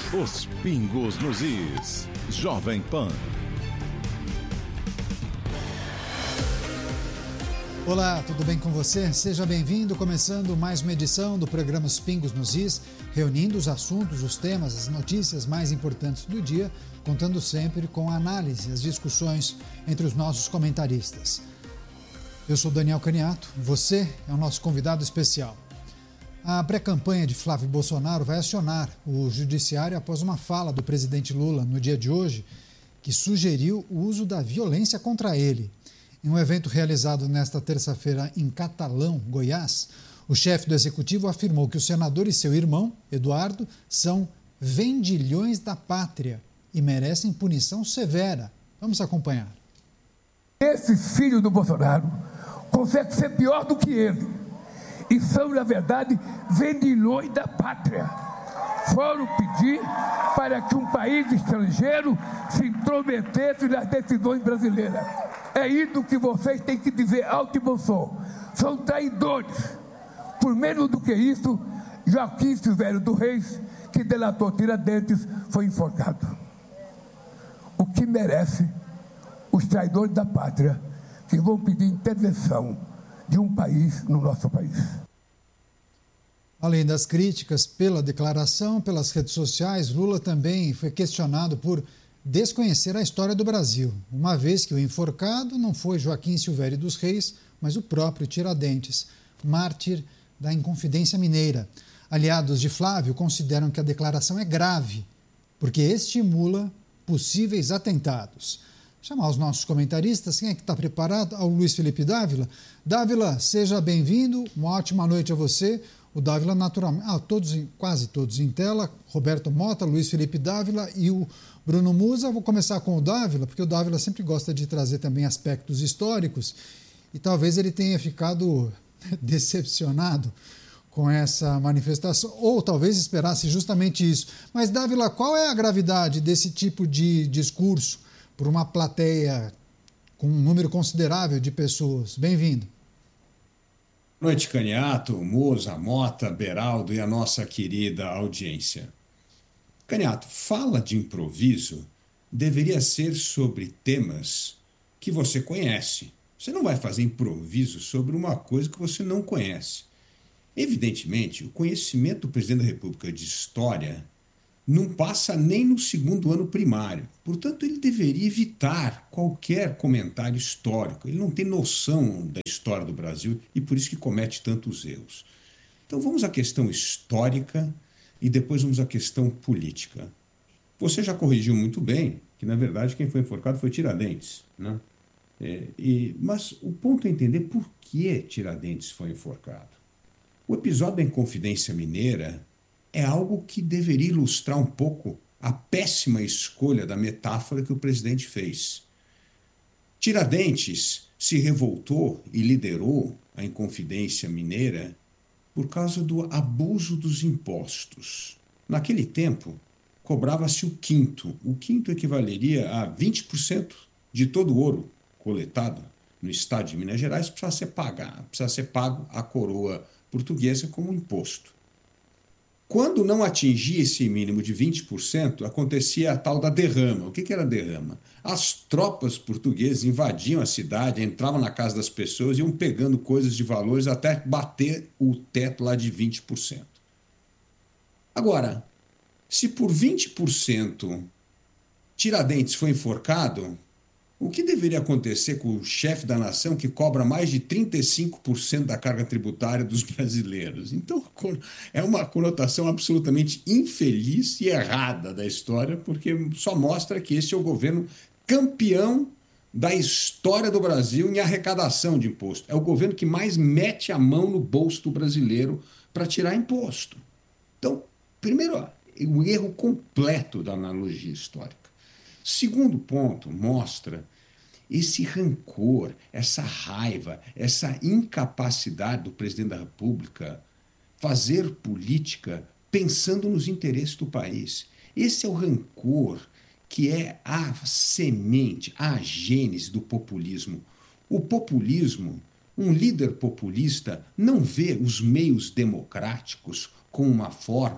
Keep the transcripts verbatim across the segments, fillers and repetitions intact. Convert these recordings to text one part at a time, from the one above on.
Os pingos nos is. Jovem Pan. Olá, tudo bem com você? Seja bem-vindo, começando mais uma edição do programa Os Pingos nos Is, reunindo os assuntos, os temas, as notícias mais importantes do dia, contando sempre com a análise, as discussões entre os nossos comentaristas. Eu sou Daniel Caniato, você é o nosso convidado especial. A pré-campanha de Flávio Bolsonaro vai acionar o judiciário após uma fala do presidente Lula no dia de hoje, que sugeriu o uso da violência contra ele. Em um evento realizado nesta terça-feira em Catalão, Goiás, o chefe do executivo afirmou que o senador e seu irmão, Eduardo, são vendilhões da pátria e merecem punição severa. Vamos acompanhar. Esse filho do Bolsonaro consegue ser pior do que ele. E são, na verdade, vendilhões da pátria. Foram pedir para que um país estrangeiro se intrometesse nas decisões brasileiras. É isso que vocês têm que dizer alto e bom som. São traidores. Por menos do que isso, Joaquim Silvério dos Reis, que delatou Tiradentes, foi enforcado. O que merece os traidores da pátria que vão pedir intervenção de um país no nosso país. Além das críticas pela declaração, pelas redes sociais, Lula também foi questionado por desconhecer a história do Brasil, uma vez que o enforcado não foi Joaquim Silvério dos Reis, mas o próprio Tiradentes, mártir da Inconfidência Mineira. Aliados de Flávio consideram que a declaração é grave, porque estimula possíveis atentados. Chamar os nossos comentaristas, quem é que está preparado? Ao Luiz Felipe Dávila. Dávila, seja bem-vindo, uma ótima noite a você. O Dávila, naturalmente, ah, todos, quase todos em tela, Roberto Mota, Luiz Felipe Dávila e o Bruno Musa. Vou começar com o Dávila, porque o Dávila sempre gosta de trazer também aspectos históricos e talvez ele tenha ficado decepcionado com essa manifestação, ou talvez esperasse justamente isso. Mas, Dávila, qual é a gravidade desse tipo de discurso por uma plateia com um número considerável de pessoas? Bem-vindo. Boa noite, Caniato, Musa, Mota, Beraldo e a nossa querida audiência. Caniato, fala de improviso deveria ser sobre temas que você conhece. Você não vai fazer improviso sobre uma coisa que você não conhece. Evidentemente, o conhecimento do presidente da República de história não passa nem no segundo ano primário. Portanto, ele deveria evitar qualquer comentário histórico. Ele não tem noção da história do Brasil e por isso que comete tantos erros. Então, vamos à questão histórica e depois vamos à questão política. Você já corrigiu muito bem que, na verdade, quem foi enforcado foi Tiradentes, né? É, e, mas o ponto é entender por que Tiradentes foi enforcado. O episódio da Inconfidência Mineira é algo que deveria ilustrar um pouco a péssima escolha da metáfora que o presidente fez. Tiradentes se revoltou e liderou a Inconfidência Mineira por causa do abuso dos impostos. Naquele tempo, cobrava-se o quinto. O quinto equivaleria a vinte por cento de todo o ouro coletado no estado de Minas Gerais, precisava ser pago, precisava ser pago à coroa portuguesa como imposto. Quando não atingia esse mínimo de vinte por cento, acontecia a tal da derrama. O que era derrama? As tropas portuguesas invadiam a cidade, entravam na casa das pessoas e iam pegando coisas de valores até bater o teto lá de vinte por cento. Agora, se por vinte por cento Tiradentes foi enforcado, o que deveria acontecer com o chefe da nação que cobra mais de trinta e cinco por cento da carga tributária dos brasileiros? Então, é uma conotação absolutamente infeliz e errada da história, porque só mostra que esse é o governo campeão da história do Brasil em arrecadação de imposto. É o governo que mais mete a mão no bolso do brasileiro para tirar imposto. Então, primeiro, o erro completo da analogia histórica. Segundo ponto, mostra esse rancor, essa raiva, essa incapacidade do presidente da República fazer política pensando nos interesses do país. Esse é o rancor que é a semente, a gênese do populismo. O populismo, um líder populista não vê os meios democráticos como uma forma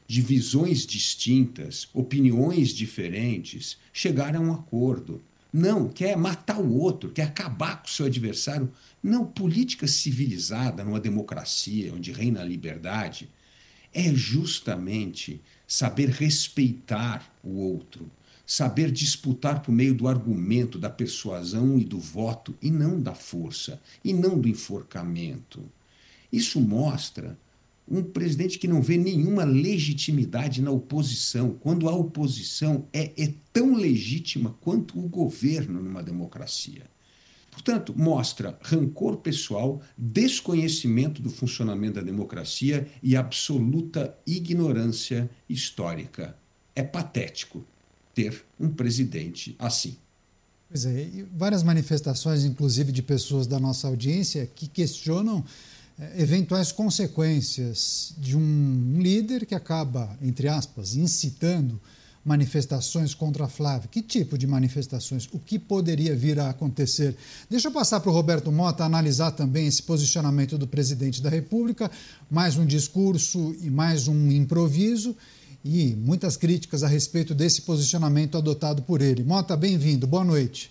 de visões distintas, opiniões diferentes, chegar a um acordo. Não, quer matar o outro, quer acabar com o seu adversário. Não, política civilizada numa democracia onde reina a liberdade é justamente saber respeitar o outro, saber disputar por meio do argumento, da persuasão e do voto, e não da força, e não do enforcamento. Isso mostra um presidente que não vê nenhuma legitimidade na oposição, quando a oposição é, é tão legítima quanto o governo numa democracia. Portanto, mostra rancor pessoal, desconhecimento do funcionamento da democracia e absoluta ignorância histórica. É patético ter um presidente assim. Pois é, e várias manifestações, inclusive de pessoas da nossa audiência, que questionam eh, eventuais consequências de um líder que acaba, entre aspas, incitando manifestações contra a Flávia. Que tipo de manifestações? O que poderia vir a acontecer? Deixa eu passar para o Roberto Mota analisar também esse posicionamento do presidente da República, mais um discurso e mais um improviso, e muitas críticas a respeito desse posicionamento adotado por ele. Mota, bem-vindo, boa noite.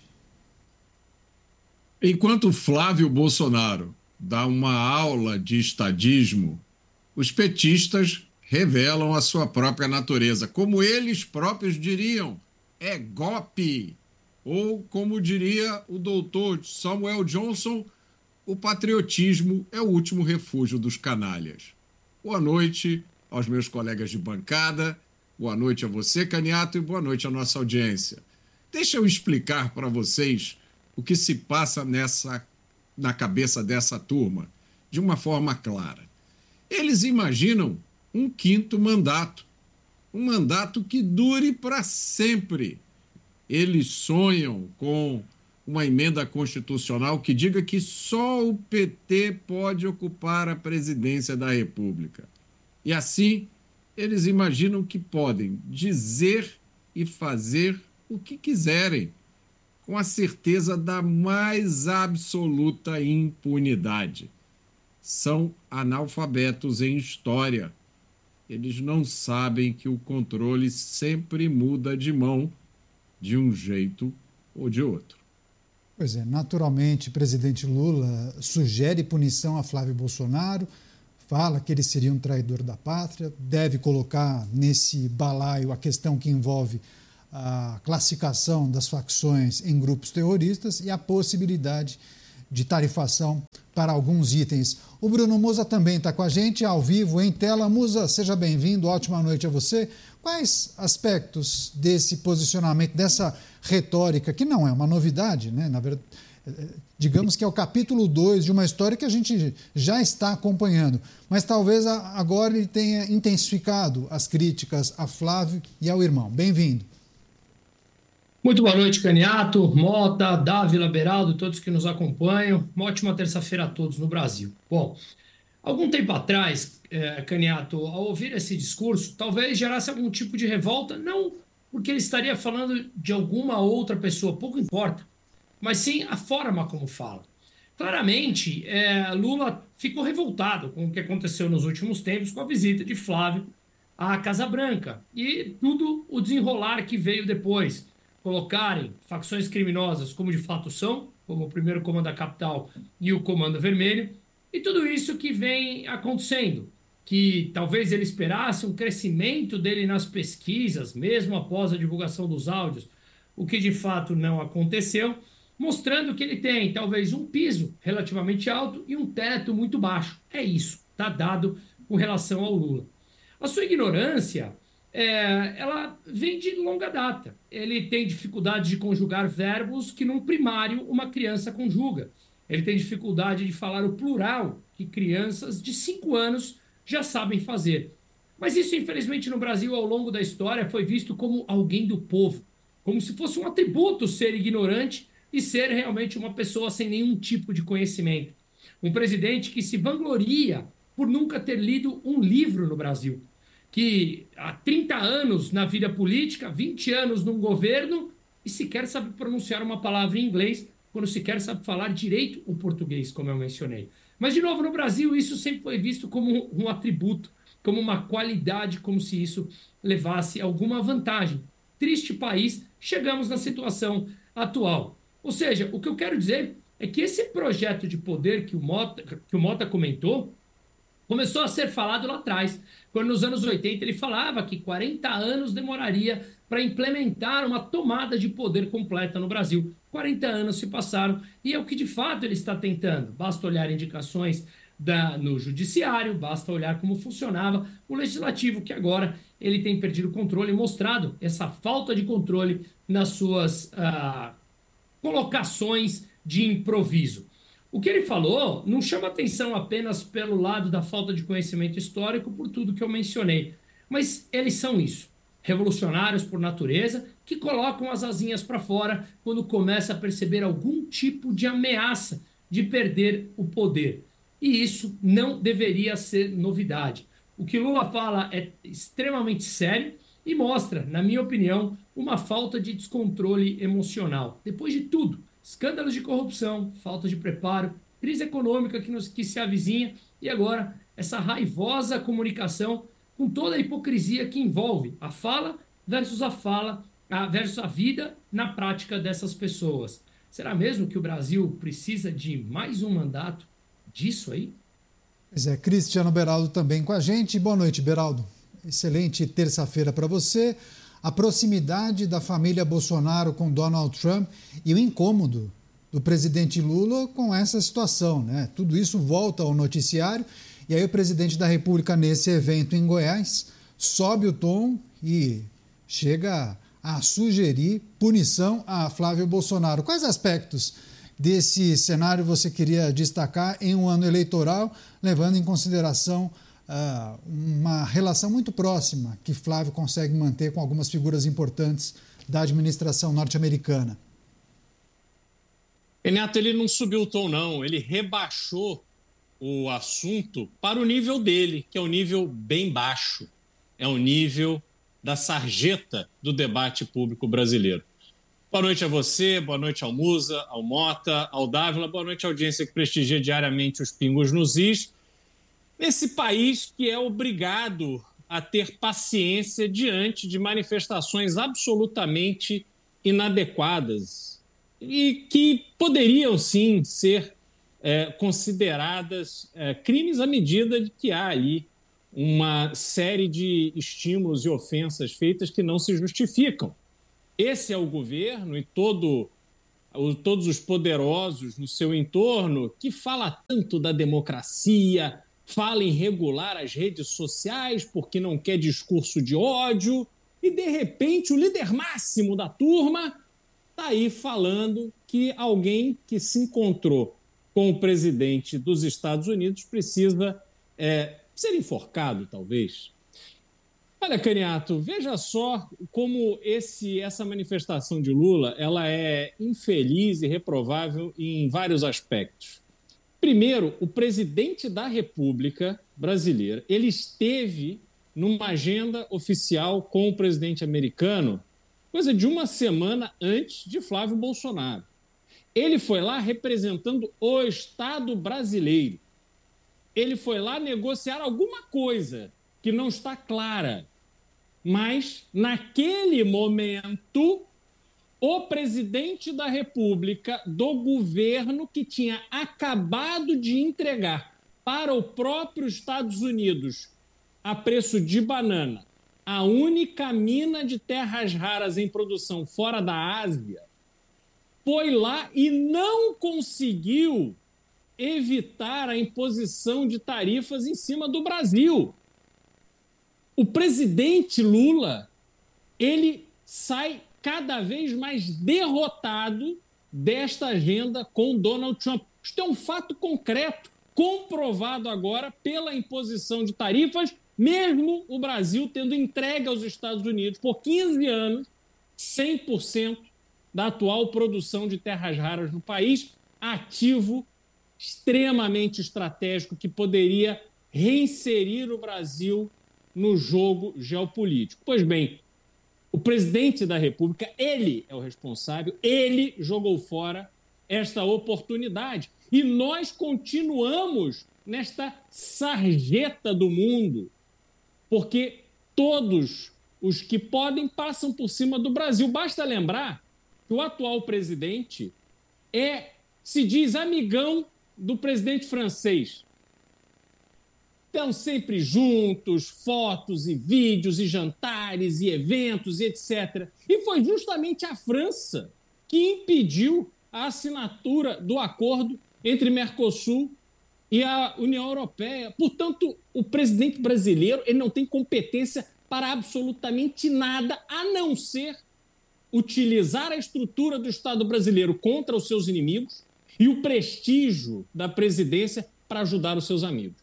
Enquanto Flávio Bolsonaro dá uma aula de estadismo, os petistas revelam a sua própria natureza. Como eles próprios diriam, é golpe. Ou, como diria o doutor Samuel Johnson, o patriotismo é o último refúgio dos canalhas. Boa noite aos meus colegas de bancada, boa noite a você, Caniato, e boa noite à nossa audiência. Deixa eu explicar para vocês o que se passa nessa, na cabeça dessa turma, de uma forma clara. Eles imaginam um quinto mandato, um mandato que dure para sempre. Eles sonham com uma emenda constitucional que diga que só o P T pode ocupar a presidência da República. E assim, eles imaginam que podem dizer e fazer o que quiserem, com a certeza da mais absoluta impunidade. São analfabetos em história. Eles não sabem que o controle sempre muda de mão, de um jeito ou de outro. Pois é, naturalmente, o presidente Lula sugere punição a Flávio Bolsonaro, fala que ele seria um traidor da pátria, deve colocar nesse balaio a questão que envolve a classificação das facções em grupos terroristas e a possibilidade de tarifação para alguns itens. O Bruno Musa também está com a gente, ao vivo, em tela. Musa, seja bem-vindo, ótima noite a você. Quais aspectos desse posicionamento, dessa retórica, que não é uma novidade, né? Na verdade, digamos que é o capítulo dois de uma história que a gente já está acompanhando, mas talvez agora ele tenha intensificado as críticas a Flávio e ao irmão. Bem-vindo. Muito boa noite, Caniato, Mota, Dávila, Beraldo, todos que nos acompanham. Uma ótima terça-feira a todos no Brasil. Bom, algum tempo atrás, é, Caniato, ao ouvir esse discurso, talvez gerasse algum tipo de revolta, não porque ele estaria falando de alguma outra pessoa, pouco importa, mas sim a forma como fala. Claramente, é, Lula ficou revoltado com o que aconteceu nos últimos tempos com a visita de Flávio à Casa Branca e tudo o desenrolar que veio depois. Colocarem facções criminosas como de fato são, como o primeiro comando da capital e o comando vermelho, e tudo isso que vem acontecendo, que talvez ele esperasse um crescimento dele nas pesquisas, mesmo após a divulgação dos áudios, o que de fato não aconteceu, mostrando que ele tem talvez um piso relativamente alto e um teto muito baixo. É isso, está dado com relação ao Lula. A sua ignorância... É, ela vem de longa data. Ele tem dificuldade de conjugar verbos que num primário uma criança conjuga. Ele tem dificuldade de falar o plural que crianças de cinco anos já sabem fazer. Mas isso, infelizmente, no Brasil, ao longo da história, foi visto como alguém do povo. Como se fosse um atributo ser ignorante e ser realmente uma pessoa sem nenhum tipo de conhecimento. Um presidente que se vangloria por nunca ter lido um livro no Brasil. Que há trinta anos na vida política, vinte anos num governo, e sequer sabe pronunciar uma palavra em inglês, quando sequer sabe falar direito o português, como eu mencionei. Mas, de novo, no Brasil, isso sempre foi visto como um atributo. como uma qualidade, como se isso levasse alguma vantagem. Triste país, chegamos na situação atual. Ou seja, o que eu quero dizer é que esse projeto de poder que o Mota, que o Mota comentou começou a ser falado lá atrás, quando nos anos oitenta ele falava que quarenta anos demoraria para implementar uma tomada de poder completa no Brasil. quarenta anos se passaram e é o que de fato ele está tentando. Basta olhar indicações da, no judiciário, basta olhar como funcionava o legislativo, que agora ele tem perdido o controle e mostrado essa falta de controle nas suas ah, colocações de improviso. O que ele falou não chama atenção apenas pelo lado da falta de conhecimento histórico, por tudo que eu mencionei, mas eles são isso, revolucionários por natureza, que colocam as asinhas para fora quando começa a perceber algum tipo de ameaça de perder o poder. E isso não deveria ser novidade. O que Lula fala é extremamente sério e mostra, na minha opinião, uma falta de descontrole emocional. Depois de tudo, escândalos de corrupção, falta de preparo, crise econômica que, nos, que se avizinha e agora essa raivosa comunicação com toda a hipocrisia que envolve a fala versus a fala, a, versus a vida na prática dessas pessoas. Será mesmo que o Brasil precisa de mais um mandato disso aí? Pois é, Cristiano Beraldo também com a gente. Boa noite, Beraldo. Excelente terça-feira para você. A proximidade da família Bolsonaro com Donald Trump e o incômodo do presidente Lula com essa situação, né? Tudo isso volta ao noticiário e aí o presidente da República, nesse evento em Goiás, sobe o tom e chega a sugerir punição a Flávio Bolsonaro. Quais aspectos desse cenário você queria destacar em um ano eleitoral, levando em consideração Uh, uma relação muito próxima que Flávio consegue manter com algumas figuras importantes da administração norte-americana? Renato, ele não subiu o tom, não. Ele rebaixou o assunto para o nível dele, que é um nível bem baixo. É o nível da sarjeta do debate público brasileiro. Boa noite a você, boa noite ao Musa, ao Mota, ao Dávila, boa noite à audiência que prestigia diariamente os Pingos nos Is. Nesse país que é obrigado a ter paciência diante de manifestações absolutamente inadequadas e que poderiam, sim, ser é, consideradas é, crimes à medida de que há ali uma série de estímulos e ofensas feitas que não se justificam. Esse é o governo e todo, o, todos os poderosos no seu entorno que fala tanto da democracia, fala em regular as redes sociais porque não quer discurso de ódio e, de repente, o líder máximo da turma está aí falando que alguém que se encontrou com o presidente dos Estados Unidos precisa é, ser enforcado, talvez. Olha, Caniato, veja só como esse, essa manifestação de Lula ela é infeliz e reprovável em vários aspectos. Primeiro, o presidente da República brasileira, ele esteve numa agenda oficial com o presidente americano, coisa de uma semana antes de Flávio Bolsonaro. Ele foi lá representando o Estado brasileiro. Ele foi lá negociar alguma coisa que não está clara. Mas, naquele momento, o presidente da República, do governo que tinha acabado de entregar para o próprio Estados Unidos, a preço de banana, a única mina de terras raras em produção fora da Ásia, foi lá e não conseguiu evitar a imposição de tarifas em cima do Brasil. O presidente Lula, ele sai cada vez mais derrotado desta agenda com Donald Trump. Isto é um fato concreto, comprovado agora pela imposição de tarifas, mesmo o Brasil tendo entregue aos Estados Unidos por quinze anos cem por cento da atual produção de terras raras no país, ativo extremamente estratégico que poderia reinserir o Brasil no jogo geopolítico. Pois bem, o presidente da República, ele é o responsável, ele jogou fora esta oportunidade. E nós continuamos nesta sarjeta do mundo porque todos os que podem passam por cima do Brasil. Basta lembrar que o atual presidente é, se diz amigão do presidente francês. Estão sempre juntos, fotos e vídeos e jantares e eventos e etcétera. E foi justamente a França que impediu a assinatura do acordo entre Mercosul e a União Europeia. Portanto, o presidente brasileiro ele não tem competência para absolutamente nada, a não ser utilizar a estrutura do Estado brasileiro contra os seus inimigos e o prestígio da presidência para ajudar os seus amigos.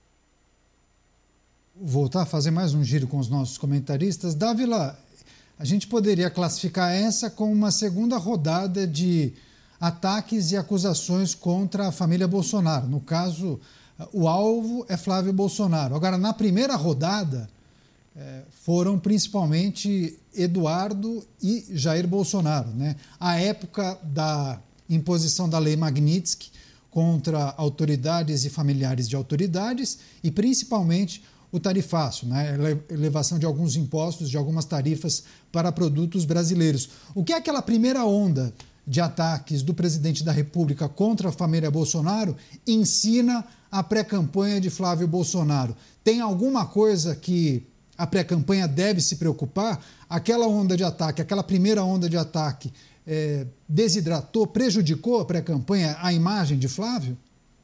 Voltar a fazer mais um giro com os nossos comentaristas. Dávila, a gente poderia classificar essa como uma segunda rodada de ataques e acusações contra a família Bolsonaro. No caso, o alvo é Flávio Bolsonaro. Agora, na primeira rodada, foram principalmente Eduardo e Jair Bolsonaro, né? À época da imposição da Lei Magnitsky contra autoridades e familiares de autoridades e, principalmente, o tarifaço, né? Elevação de alguns impostos, de algumas tarifas para produtos brasileiros. O que é aquela primeira onda de ataques do presidente da República contra a família Bolsonaro ensina a pré-campanha de Flávio Bolsonaro? Tem alguma coisa que a pré-campanha deve se preocupar? Aquela onda de ataque, aquela primeira onda de ataque é, desidratou, prejudicou a pré-campanha, a imagem de Flávio?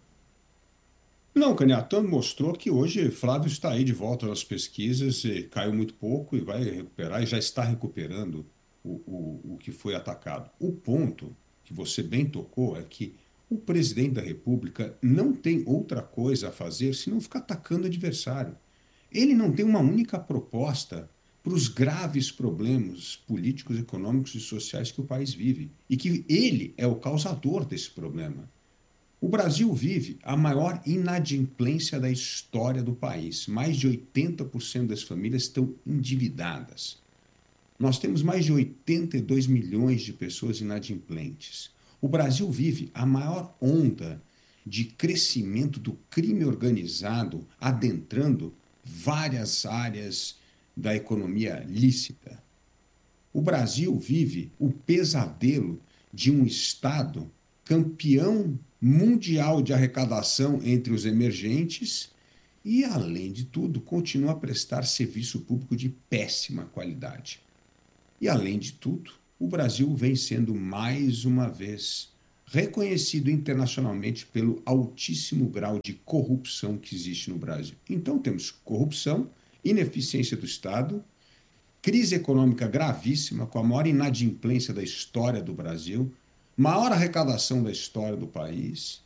Não, Caniato mostrou que hoje Flávio está aí de volta nas pesquisas, caiu muito pouco e vai recuperar, e já está recuperando o, o, o que foi atacado. O ponto que você bem tocou é que o presidente da República não tem outra coisa a fazer senão ficar atacando o adversário. Ele não tem uma única proposta para os graves problemas políticos, econômicos e sociais que o país vive, e que ele é o causador desse problema. O Brasil vive a maior inadimplência da história do país. Mais de oitenta por cento das famílias estão endividadas. Nós temos mais de oitenta e dois milhões de pessoas inadimplentes. O Brasil vive a maior onda de crescimento do crime organizado, adentrando várias áreas da economia lícita. O Brasil vive o pesadelo de um Estado campeão mundial de arrecadação entre os emergentes e, além de tudo, continua a prestar serviço público de péssima qualidade. E, além de tudo, o Brasil vem sendo, mais uma vez, reconhecido internacionalmente pelo altíssimo grau de corrupção que existe no Brasil. Então, temos corrupção, ineficiência do Estado, crise econômica gravíssima, com a maior inadimplência da história do Brasil, maior arrecadação da história do país,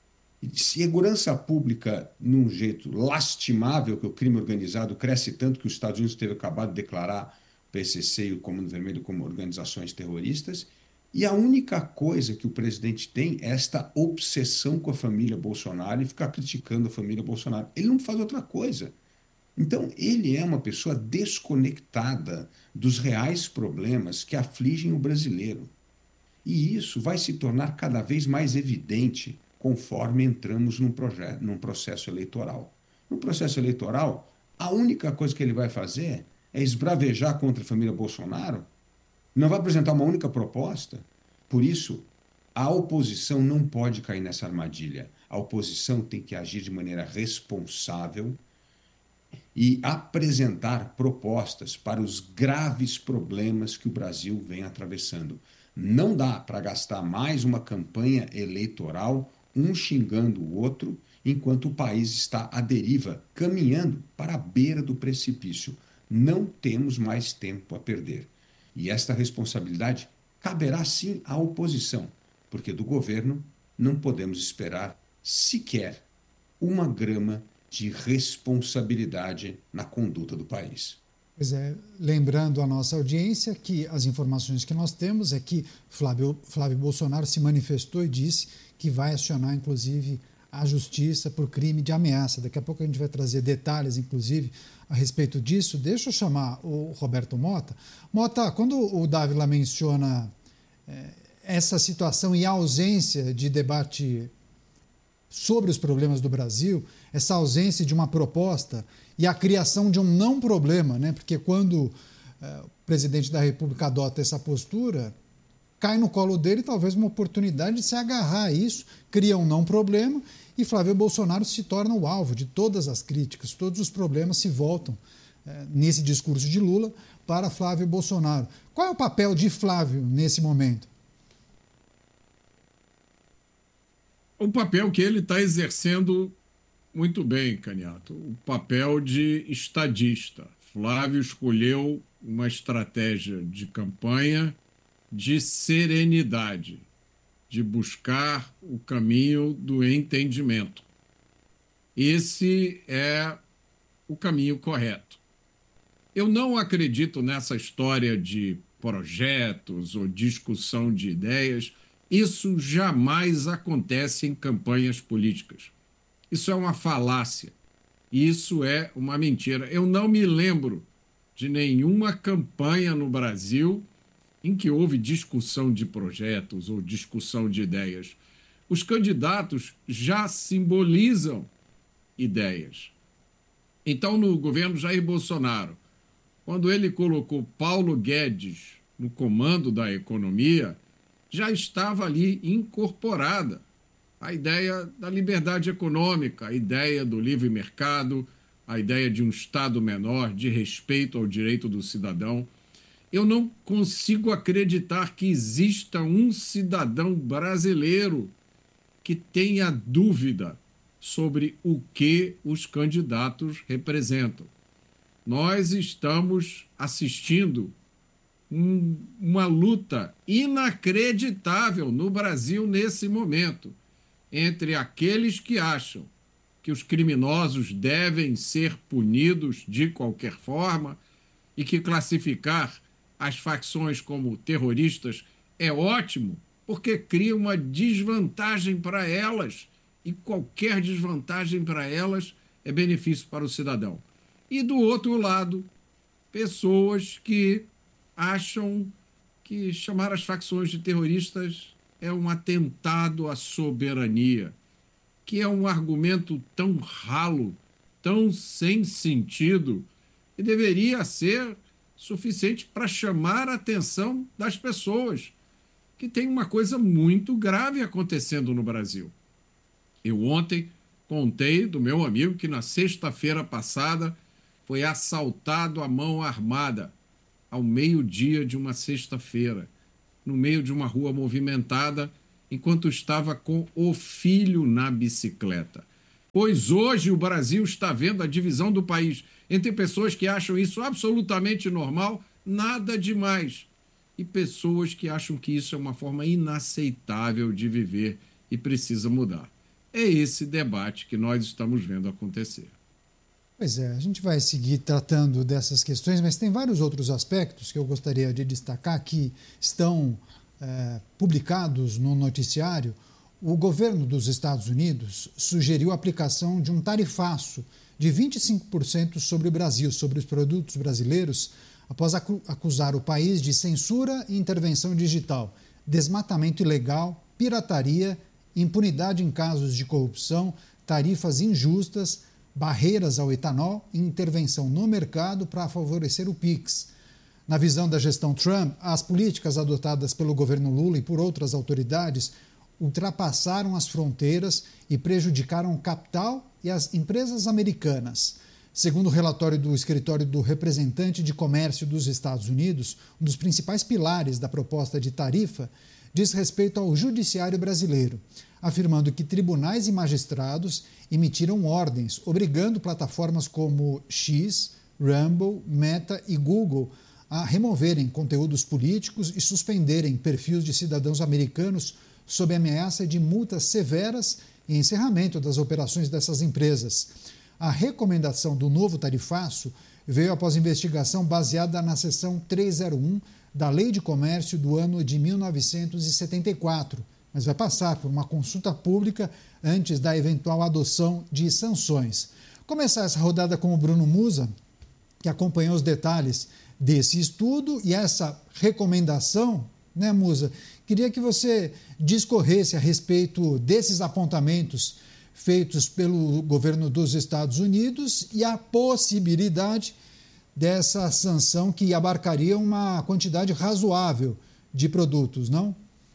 segurança pública num jeito lastimável, que o crime organizado cresce tanto que os Estados Unidos teve acabado de declarar o P C C e o Comando Vermelho como organizações terroristas, e a única coisa que o presidente tem é esta obsessão com a família Bolsonaro e ficar criticando a família Bolsonaro. Ele não faz outra coisa. Então, ele é uma pessoa desconectada dos reais problemas que afligem o brasileiro. E isso vai se tornar cada vez mais evidente conforme entramos num, projeto, num processo eleitoral. No processo eleitoral, a única coisa que ele vai fazer é esbravejar contra a família Bolsonaro, não vai apresentar uma única proposta. Por isso, a oposição não pode cair nessa armadilha. A oposição tem que agir de maneira responsável e apresentar propostas para os graves problemas que o Brasil vem atravessando. Não dá para gastar mais uma campanha eleitoral, um xingando o outro, enquanto o país está à deriva, caminhando para a beira do precipício. Não temos mais tempo a perder. E esta responsabilidade caberá sim à oposição, porque do governo não podemos esperar sequer uma grama de responsabilidade na conduta do país. Pois é, lembrando a nossa audiência que as informações que nós temos é que Flávio, Flávio Bolsonaro se manifestou e disse que vai acionar, inclusive, a justiça por crime de ameaça. Daqui a pouco a gente vai trazer detalhes, inclusive, a respeito disso. Deixa eu chamar o Roberto Mota. Mota, quando o Dávila menciona é, essa situação e a ausência de debate sobre os problemas do Brasil, essa ausência de uma proposta e a criação de um não problema, né? Porque quando eh, o presidente da República adota essa postura, cai no colo dele talvez uma oportunidade de se agarrar a isso, cria um não problema e Flávio Bolsonaro se torna o alvo de todas as críticas, todos os problemas se voltam eh, nesse discurso de Lula para Flávio Bolsonaro. Qual é o papel de Flávio nesse momento? O papel que ele está exercendo muito bem, Caniato, o papel de estadista. Flávio escolheu uma estratégia de campanha de serenidade, de buscar o caminho do entendimento. Esse é o caminho correto. Eu não acredito nessa história de projetos ou discussão de ideias. Isso jamais acontece em campanhas políticas. Isso é uma falácia. Isso é uma mentira. Eu não me lembro de nenhuma campanha no Brasil em que houve discussão de projetos ou discussão de ideias. Os candidatos já simbolizam ideias. Então, no governo Jair Bolsonaro, quando ele colocou Paulo Guedes no comando da economia, já estava ali incorporada a ideia da liberdade econômica, a ideia do livre mercado, a ideia de um Estado menor, de respeito ao direito do cidadão. Eu não consigo acreditar que exista um cidadão brasileiro que tenha dúvida sobre o que os candidatos representam. Nós estamos assistindo um, uma luta inacreditável no Brasil nesse momento entre aqueles que acham que os criminosos devem ser punidos de qualquer forma e que classificar as facções como terroristas é ótimo porque cria uma desvantagem para elas e qualquer desvantagem para elas é benefício para o cidadão. E do outro lado, pessoas que acham que chamar as facções de terroristas é um atentado à soberania, que é um argumento tão ralo, tão sem sentido, e deveria ser suficiente para chamar a atenção das pessoas, que tem uma coisa muito grave acontecendo no Brasil. Eu ontem contei do meu amigo que na sexta-feira passada foi assaltado à mão armada, ao meio-dia de uma sexta-feira, no meio de uma rua movimentada, enquanto estava com o filho na bicicleta. Pois hoje o Brasil está vendo a divisão do país entre pessoas que acham isso absolutamente normal, nada demais, e pessoas que acham que isso é uma forma inaceitável de viver e precisa mudar. É esse debate que nós estamos vendo acontecer. Pois é, a gente vai seguir tratando dessas questões, mas tem vários outros aspectos que eu gostaria de destacar que estão é, publicados no noticiário. O governo dos Estados Unidos sugeriu a aplicação de um tarifaço de vinte e cinco por cento sobre o Brasil, sobre os produtos brasileiros, após acusar o país de censura e intervenção digital, desmatamento ilegal, pirataria, impunidade em casos de corrupção, tarifas injustas, barreiras ao etanol e intervenção no mercado para favorecer o Pix. Na visão da gestão Trump, as políticas adotadas pelo governo Lula e por outras autoridades ultrapassaram as fronteiras e prejudicaram o capital e as empresas americanas. Segundo o relatório do Escritório do Representante de Comércio dos Estados Unidos, um dos principais pilares da proposta de tarifa diz respeito ao judiciário brasileiro, afirmando que tribunais e magistrados emitiram ordens obrigando plataformas como X, Rumble, Meta e Google a removerem conteúdos políticos e suspenderem perfis de cidadãos americanos sob ameaça de multas severas e encerramento das operações dessas empresas. A recomendação do novo tarifaço veio após investigação baseada na seção trezentos e um da Lei de Comércio do ano de mil novecentos e setenta e quatro, mas vai passar por uma consulta pública antes da eventual adoção de sanções. Começar essa rodada com o Bruno Musa, que acompanhou os detalhes desse estudo e essa recomendação, né, Musa? Queria que você discorresse a respeito desses apontamentos feitos pelo governo dos Estados Unidos e a possibilidade dessa sanção que abarcaria uma quantidade razoável de produtos, não?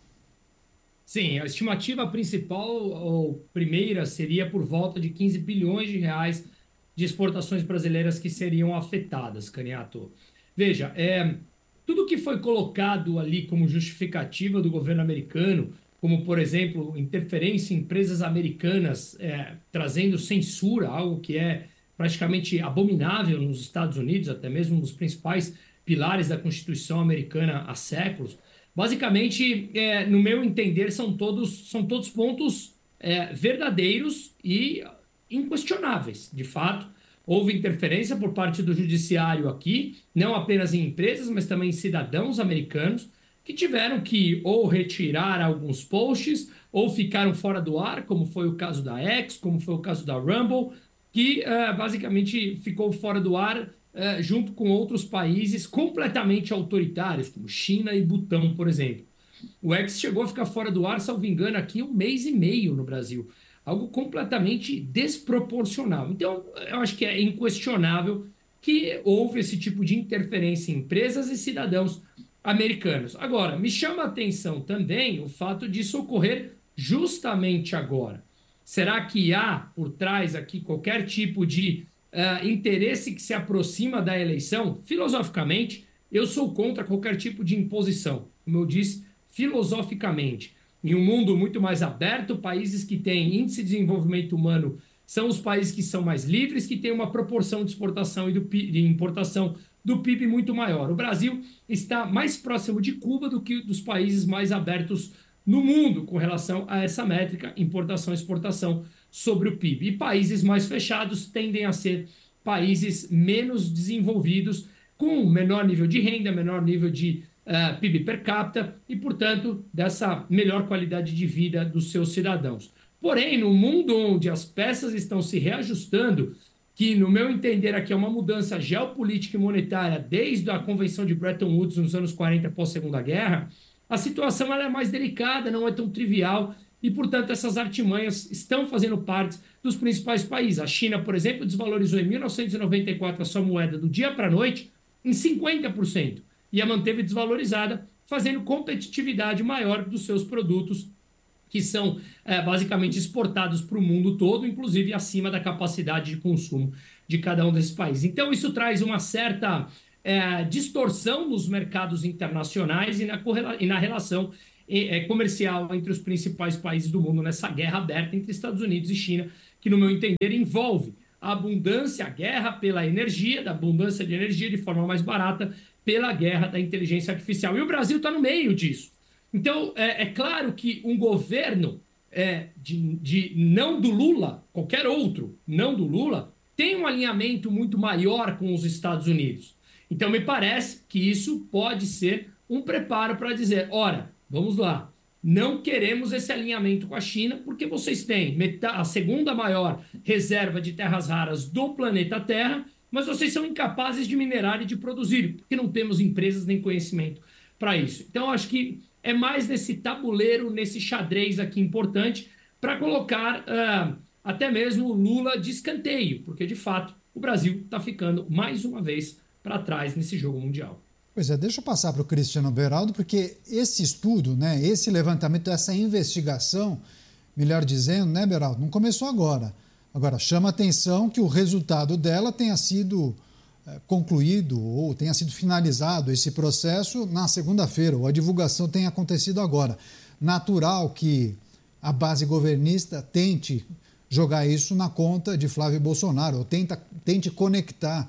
Sim, a estimativa principal, ou primeira, seria por volta de quinze bilhões de reais de exportações brasileiras que seriam afetadas, Caniato. Veja, é, tudo que foi colocado ali como justificativa do governo americano, como, por exemplo, interferência em empresas americanas, é, trazendo censura, algo que é praticamente abominável nos Estados Unidos, até mesmo nos principais pilares da Constituição americana há séculos. Basicamente, é, no meu entender, são todos, são todos pontos é, verdadeiros e inquestionáveis. De fato, houve interferência por parte do judiciário aqui, não apenas em empresas, mas também em cidadãos americanos, que tiveram que ou retirar alguns posts, ou ficaram fora do ar, como foi o caso da X, como foi o caso da Rumble, que uh, basicamente ficou fora do ar uh, junto com outros países completamente autoritários, como China e Butão, por exemplo. O X chegou a ficar fora do ar, salvo engano, aqui um mês e meio no Brasil. Algo completamente desproporcional. Então, eu acho que é inquestionável que houve esse tipo de interferência em empresas e cidadãos americanos. Agora, me chama a atenção também o fato disso ocorrer justamente agora. Será que há por trás aqui qualquer tipo de uh, interesse que se aproxima da eleição? Filosoficamente, eu sou contra qualquer tipo de imposição. Como eu disse, filosoficamente. Em um mundo muito mais aberto, países que têm índice de desenvolvimento humano são os países que são mais livres, que têm uma proporção de exportação e do, de importação do P I B muito maior. O Brasil está mais próximo de Cuba do que dos países mais abertos no mundo com relação a essa métrica, importação e exportação sobre o P I B. E países mais fechados tendem a ser países menos desenvolvidos, com menor nível de renda, menor nível de uh, P I B per capita e, portanto, dessa melhor qualidade de vida dos seus cidadãos. Porém, no mundo onde as peças estão se reajustando, que, no meu entender, aqui é uma mudança geopolítica e monetária desde a Convenção de Bretton Woods nos anos quarenta, pós-Segunda Guerra, a situação ela é mais delicada, não é tão trivial e, portanto, essas artimanhas estão fazendo parte dos principais países. A China, por exemplo, desvalorizou em mil novecentos e noventa e quatro a sua moeda do dia para a noite em cinquenta por cento e a manteve desvalorizada, fazendo competitividade maior dos seus produtos que são é, basicamente exportados para o mundo todo, inclusive acima da capacidade de consumo de cada um desses países. Então, isso traz uma certa é, distorção nos mercados internacionais e na, e na relação é, comercial entre os principais países do mundo, nessa guerra aberta entre Estados Unidos e China, que, no meu entender, envolve a abundância, a guerra pela energia, da abundância de energia de forma mais barata, pela guerra da inteligência artificial. E o Brasil está no meio disso. Então, é, é claro que um governo é, de, de não do Lula, qualquer outro, não do Lula, tem um alinhamento muito maior com os Estados Unidos. Então, me parece que isso pode ser um preparo para dizer, ora, vamos lá, não queremos esse alinhamento com a China porque vocês têm a segunda maior reserva de terras raras do planeta Terra, mas vocês são incapazes de minerar e de produzir, porque não temos empresas nem conhecimento para isso. Então, acho que é mais nesse tabuleiro, nesse xadrez aqui importante, para colocar uh, até mesmo o Lula de escanteio, porque, de fato, o Brasil está ficando, mais uma vez, para trás nesse jogo mundial. Pois é, deixa eu passar para o Cristiano Beraldo, porque esse estudo, né, esse levantamento, essa investigação, melhor dizendo, né, Beraldo, não começou agora. Agora, chama a atenção que o resultado dela tenha sido concluído ou tenha sido finalizado esse processo na segunda-feira, ou a divulgação tenha acontecido agora. Natural que a base governista tente jogar isso na conta de Flávio Bolsonaro, ou tenta, tente conectar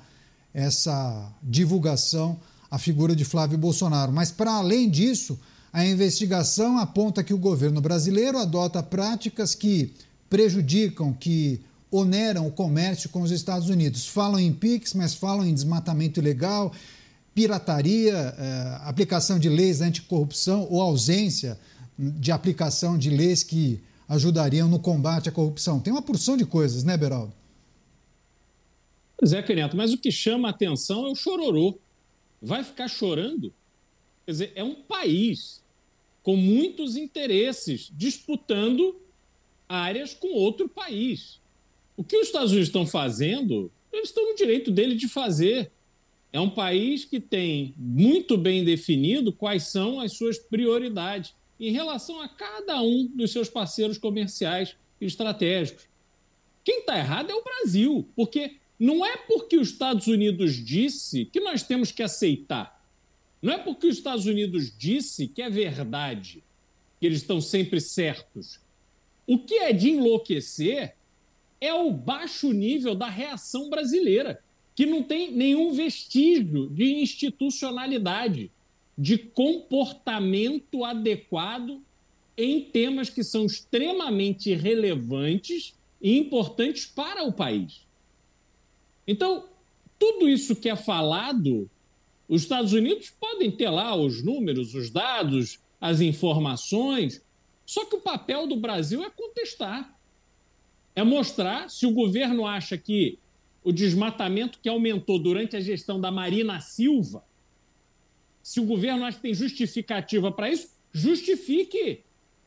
essa divulgação à figura de Flávio Bolsonaro. Mas, para além disso, a investigação aponta que o governo brasileiro adota práticas que prejudicam, que oneram o comércio com os Estados Unidos. Falam em Pix, mas falam em desmatamento ilegal, pirataria, eh, aplicação de leis anticorrupção ou ausência de aplicação de leis que ajudariam no combate à corrupção. Tem uma porção de coisas, né, Beraldo? Pois é, Caniato, mas o que chama a atenção é o chororô. Vai ficar chorando? Quer dizer, é um país com muitos interesses disputando áreas com outro país. O que os Estados Unidos estão fazendo, eles estão no direito dele de fazer. É um país que tem muito bem definido quais são as suas prioridades em relação a cada um dos seus parceiros comerciais e estratégicos. Quem está errado é o Brasil, porque não é porque os Estados Unidos disse que nós temos que aceitar. Não é porque os Estados Unidos disse que é verdade, que eles estão sempre certos. O que é de enlouquecer é o baixo nível da reação brasileira, que não tem nenhum vestígio de institucionalidade, de comportamento adequado em temas que são extremamente relevantes e importantes para o país. Então, tudo isso que é falado, os Estados Unidos podem ter lá os números, os dados, as informações, só que o papel do Brasil é contestar. É mostrar se o governo acha que o desmatamento que aumentou durante a gestão da Marina Silva, se o governo acha que tem justificativa para isso, justifique.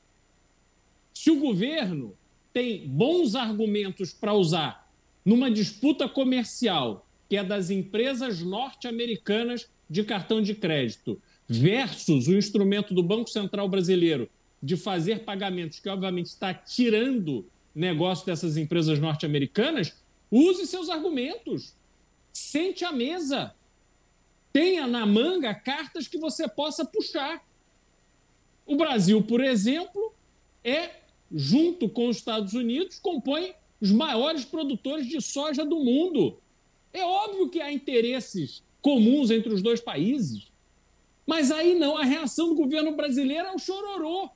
Se o governo tem bons argumentos para usar numa disputa comercial, que é das empresas norte-americanas de cartão de crédito, versus o instrumento do Banco Central Brasileiro de fazer pagamentos, que obviamente está tirando negócio dessas empresas norte-americanas, use seus argumentos. Sente à mesa. Tenha na manga cartas que você possa puxar. O Brasil, por exemplo, é, junto com os Estados Unidos, compõe os maiores produtores de soja do mundo. É óbvio que há interesses comuns entre os dois países. Mas aí não, a reação do governo brasileiro é o chororô.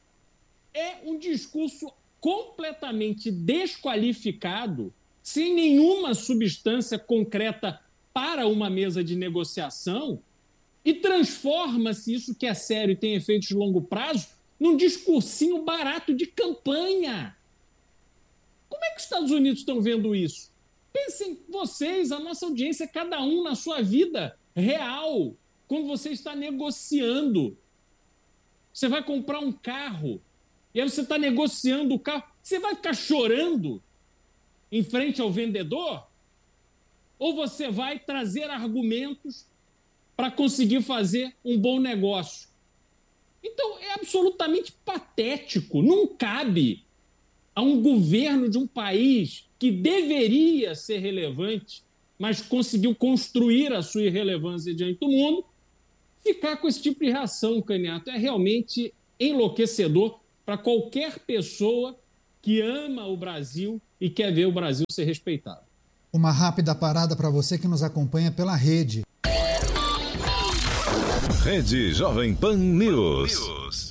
É um discurso completamente desqualificado, sem nenhuma substância concreta para uma mesa de negociação, e transforma-se isso que é sério e tem efeitos de longo prazo num discursinho barato de campanha. Como é que os Estados Unidos estão vendo isso? Pensem vocês, a nossa audiência, cada um na sua vida real, quando você está negociando. Você vai comprar um carro, e aí você está negociando o carro, você vai ficar chorando em frente ao vendedor? Ou você vai trazer argumentos para conseguir fazer um bom negócio? Então, é absolutamente patético. Não cabe a um governo de um país que deveria ser relevante, mas conseguiu construir a sua irrelevância diante do mundo, ficar com esse tipo de reação, Caniato. É realmente enlouquecedor para qualquer pessoa que ama o Brasil e quer ver o Brasil ser respeitado. Uma rápida parada para você que nos acompanha pela rede. Rede Jovem Pan News.